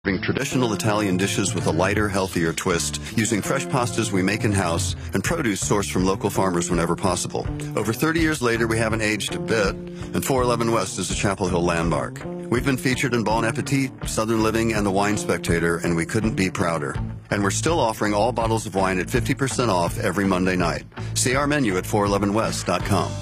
Serving traditional Italian dishes with a lighter, healthier twist, using fresh pastas we make in-house and produce sourced from local farmers whenever possible. Over 30 years later, we haven't aged a bit, and 411 West is a Chapel Hill landmark. We've been featured in Bon Appetit, Southern Living, and The Wine Spectator, and we couldn't be prouder. And we're still offering all bottles of wine at 50% off every Monday night. See our menu at 411west.com.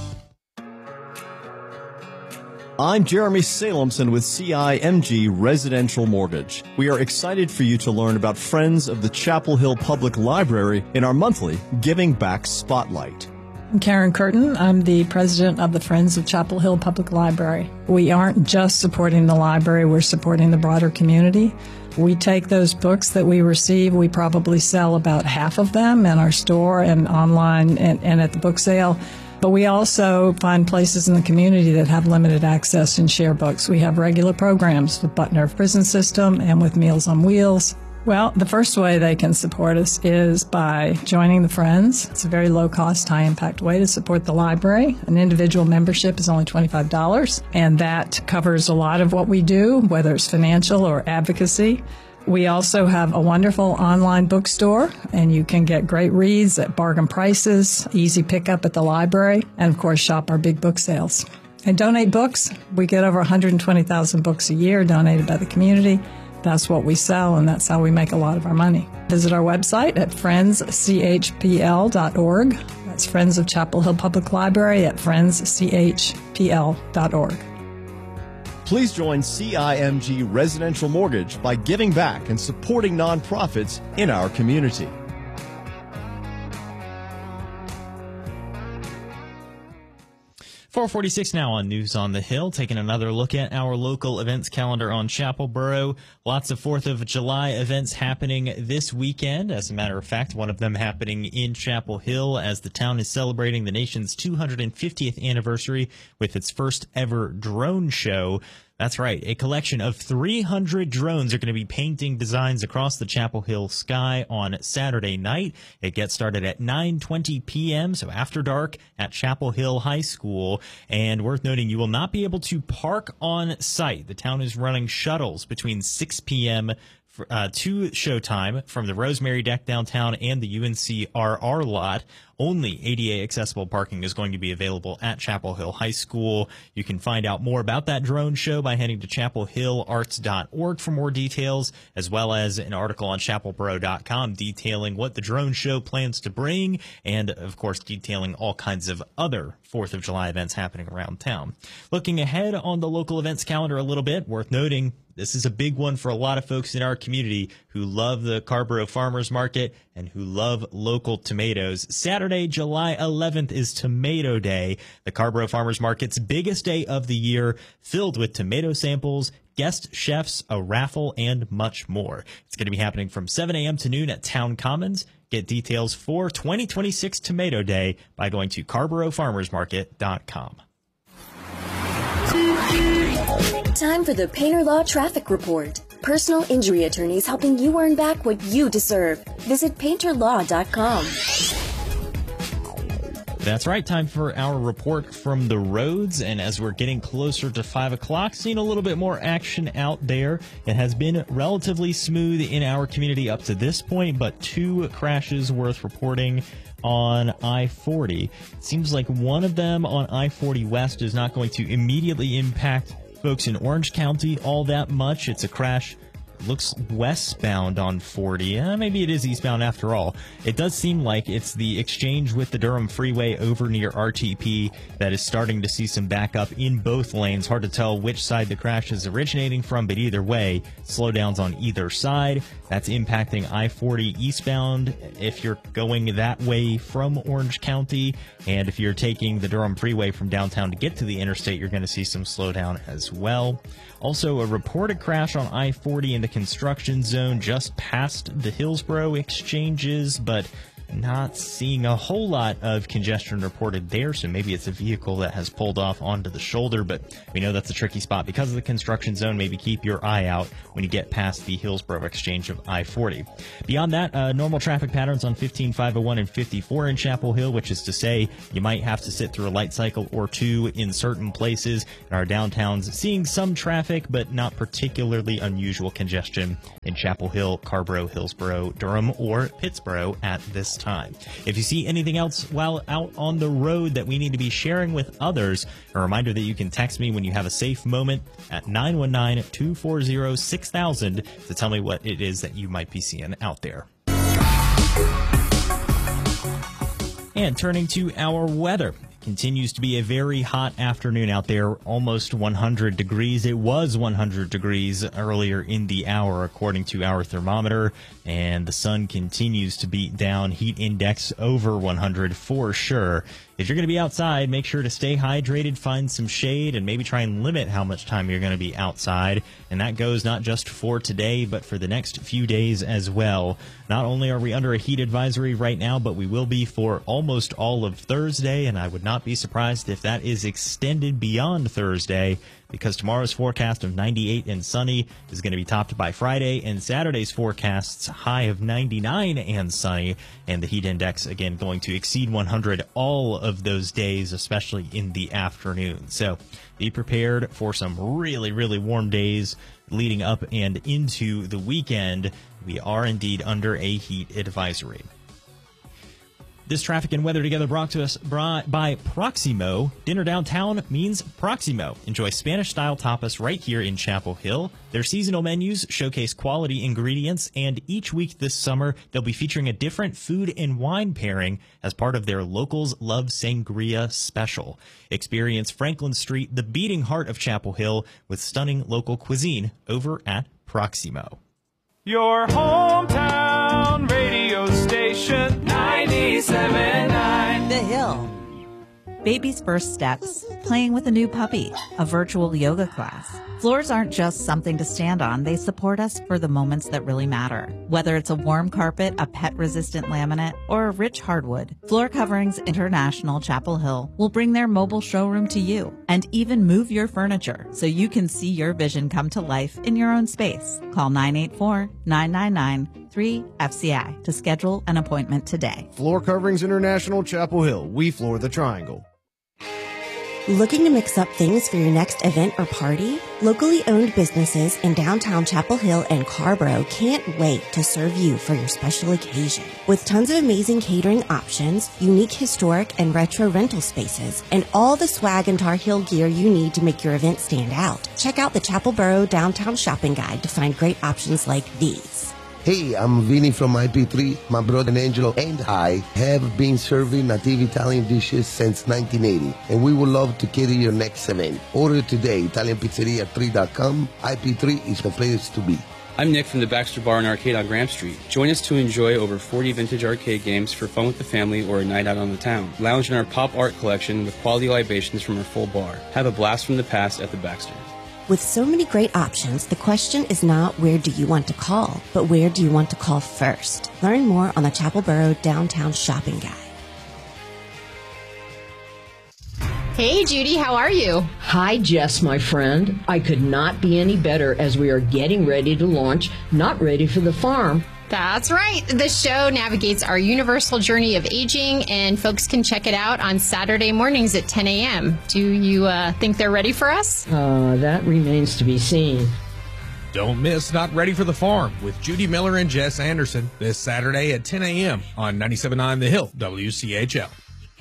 I'm Jeremy Salemson with CIMG Residential Mortgage. We are excited for you to learn about Friends of the Chapel Hill Public Library in our monthly Giving Back Spotlight. I'm Karen Curtin. I'm the president of the Friends of Chapel Hill Public Library. We aren't just supporting the library, we're supporting the broader community. We take those books that we receive, we probably sell about half of them in our store and online and at the book sale. But we also find places in the community that have limited access and share books. We have regular programs with Butner Prison System and with Meals on Wheels. Well, the first way they can support us is by joining the Friends. It's a very low-cost, high-impact way to support the library. An individual membership is only $25, and that covers a lot of what we do, whether it's financial or advocacy. We also have a wonderful online bookstore, and you can get great reads at bargain prices, easy pickup at the library, and of course shop our big book sales. And donate books. We get over 120,000 books a year donated by the community. That's what we sell, and that's how we make a lot of our money. Visit our website at friendschpl.org. That's Friends of Chapel Hill Public Library at friendschpl.org. Please join CIMG Residential Mortgage by giving back and supporting nonprofits in our community. .446 now on News on the Hill, taking another look at our local events calendar on Chapel Borough. Lots of 4th of July events happening this weekend. As a matter of fact, one of them happening in Chapel Hill as the town is celebrating the nation's 250th anniversary with its first ever drone show. That's right. A collection of 300 drones are going to be painting designs across the Chapel Hill sky on Saturday night. It gets started at 9:20 p.m., so after dark at Chapel Hill High School. And worth noting, you will not be able to park on site. The town is running shuttles between 6 p.m. To showtime from the Rosemary Deck downtown and the UNCRR lot. Only ADA accessible parking is going to be available at Chapel Hill High School. You can find out more about that drone show by heading to chapelhillarts.org for more details, as well as an article on chapelborough.com detailing what the drone show plans to bring, and of course detailing all kinds of other 4th of July events happening around town. Looking ahead on the local events calendar a little bit, worth noting, this is a big one for a lot of folks in our community who love the Carrboro Farmers Market and who love local tomatoes. Saturday, July 11th is Tomato Day, the Carrboro Farmers Market's biggest day of the year, filled with tomato samples, guest chefs, a raffle, and much more. It's going to be happening from 7 a.m. to noon at Town Commons. Get details for 2026 Tomato Day by going to CarrboroFarmersMarket.com. Time for the Painter Law Traffic Report. Personal injury attorneys helping you earn back what you deserve. Visit painterlaw.com. That's right. Time for our report from the roads. And as we're getting closer to 5 o'clock, seeing a little bit more action out there. It has been relatively smooth in our community up to this point, but 2 crashes worth reporting on I-40. It seems like one of them on I-40 West is not going to immediately impact folks in Orange County all that much. It's a crash, looks westbound on 40. Maybe it is eastbound after all. It does seem like it's the exchange with the Durham Freeway over near RTP that is starting to see some backup in both lanes. Hard to tell which side the crash is originating from, but either way, slowdowns on either side. That's impacting I-40 eastbound if you're going that way from Orange County. And if you're taking the Durham Freeway from downtown to get to the interstate, you're going to see some slowdown as well. Also, a reported crash on I-40 in the construction zone just past the Hillsborough exchanges, but not seeing a whole lot of congestion reported there, so maybe it's a vehicle that has pulled off onto the shoulder, but we know that's a tricky spot because of the construction zone. Maybe keep your eye out when you get past the Hillsborough exchange of I-40. Beyond that, normal traffic patterns on 15, 501, and 54 in Chapel Hill, which is to say you might have to sit through a light cycle or two in certain places. In our downtowns, seeing some traffic, but not particularly unusual congestion in Chapel Hill, Carrboro, Hillsborough, Durham, or Pittsboro at this time. If you see anything else while out on the road that we need to be sharing with others, a reminder that you can text me when you have a safe moment at 919-240-6000 to tell me what it is that you might be seeing out there. And turning to our weather. Continues to be a very hot afternoon out there, almost 100 degrees. It was 100 degrees earlier in the hour, according to our thermometer, and the sun continues to beat down. Heat index over 100 for sure. If you're going to be outside, make sure to stay hydrated, find some shade, and maybe try and limit how much time you're going to be outside. And that goes not just for today, but for the next few days as well. Not only are we under a heat advisory right now, but we will be for almost all of Thursday, and I would not be surprised if that is extended beyond Thursday, because tomorrow's forecast of 98 and sunny is going to be topped by Friday, and Saturday's forecast's high of 99 and sunny, and the heat index, again, going to exceed 100 all of those days, especially in the afternoon. So be prepared for some really, really warm days leading up and into the weekend. We are indeed under a heat advisory. This traffic and weather together brought to us by Proximo. Dinner downtown means Proximo. Enjoy Spanish-style tapas right here in Chapel Hill. Their seasonal menus showcase quality ingredients, and each week this summer, they'll be featuring a different food and wine pairing as part of their Locals Love Sangria special. Experience Franklin Street, the beating heart of Chapel Hill, with stunning local cuisine over at Proximo. Your hometown radio station, 97.9 The Hill. Baby's first steps, playing with a new puppy, a virtual yoga class. Floors aren't just something to stand on. They support us for the moments that really matter. Whether it's a warm carpet, a pet-resistant laminate, or a rich hardwood, Floor Coverings International Chapel Hill will bring their mobile showroom to you and even move your furniture so you can see your vision come to life in your own space. Call 984-999-3FCI to schedule an appointment today. Floor Coverings International Chapel Hill. We floor the triangle. Looking to mix up things for your next event or party? Locally owned businesses in downtown Chapel Hill and Carrboro can't wait to serve you for your special occasion. With tons of amazing catering options, unique historic and retro rental spaces, and all the swag and Tar Heel gear you need to make your event stand out, check out the Chapelboro Downtown Shopping Guide to find great options like these. Hey, I'm Vinny from IP3. My brother Angelo and I have been serving native Italian dishes since 1980, and we would love to cater your next event. Order today, ItalianPizzeria3.com. IP3 is the place to be. I'm Nick from the Baxter Bar and Arcade on Graham Street. Join us to enjoy over 40 vintage arcade games for fun with the family or a night out on the town. Lounge in our pop art collection with quality libations from our full bar. Have a blast from the past at the Baxter. With so many great options, the question is not where do you want to call, but where do you want to call first? Learn more on the Chapelboro Downtown Shopping Guide. Hey, Judy, how are you? Hi, Jess, my friend. I could not be any better as we are getting ready to launch Not Ready for the Farm. That's right. The show navigates our universal journey of aging, and folks can check it out on Saturday mornings at 10 a.m. Do you think they're ready for us? That remains to be seen. Don't miss Not Ready for the Farm with Judy Miller and Jess Anderson this Saturday at 10 a.m. on 97.9 The Hill, WCHL.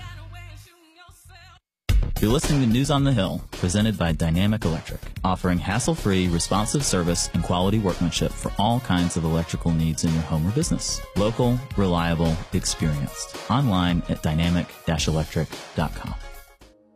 You're listening to News on the Hill, presented by Dynamic Electric, offering hassle-free, responsive service and quality workmanship for all kinds of electrical needs in your home or business. Local, reliable, experienced. Online at dynamic-electric.com.